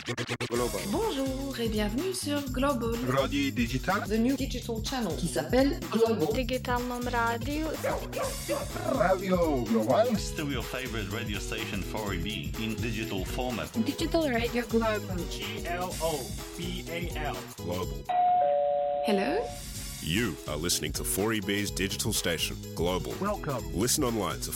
Global. Bonjour et bienvenue sur Global. Radio Digital. The new digital channel qui s'appelle Global. Digitalnom radio. Radio Global. Still your favorite radio station 4EB in digital format. Digital Radio Global. GLOBAL. Global. Hello. You are listening to 4EB's digital station, Global. Welcome. Listen online to